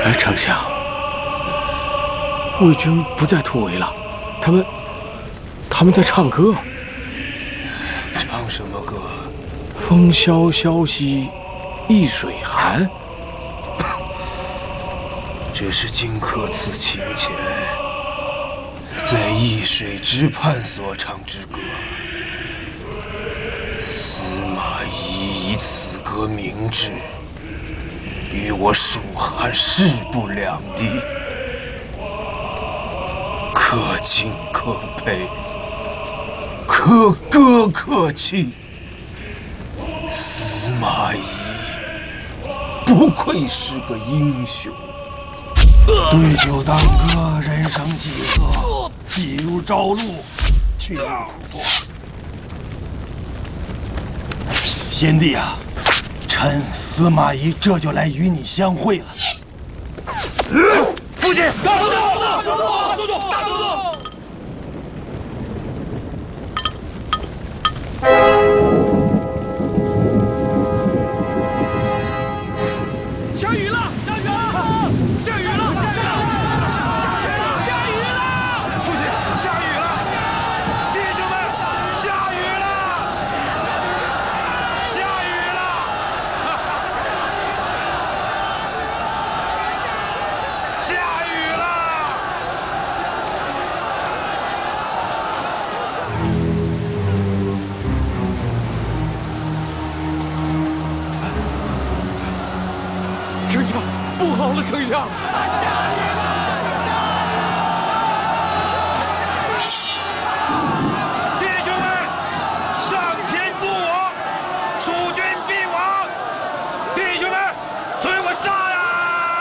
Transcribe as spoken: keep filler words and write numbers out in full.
哎，丞相，魏军不再突围了，他们，他们在唱歌。 唱什么歌？ 风萧萧兮易水寒。 这是荆轲刺秦前在易水之畔所唱之歌。司马懿以此歌明志，与我蜀汉势不两立，可敬可佩，可歌可泣。司马懿不愧是个英雄。 对酒当歌，人生几何？既如朝露，去路苦多。先帝啊，臣司马懿这就来与你相会了。父亲， 大都督，大都督，大都督，大都督。下雨了，下雨了，下雨了，下雨了，下雨了！ 父亲，下雨了！弟兄们，下雨了！下雨了！下雨了！ 丞相，不好了，丞相！ 弟兄们，上天助我，蜀军必亡！弟兄们，随我杀呀！